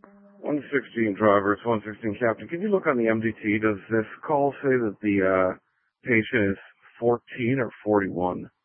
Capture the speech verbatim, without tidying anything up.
one sixteen driver, it's one sixteen captain. Can you look on the M D T? Does this call say that the uh, patient is fourteen or forty-one?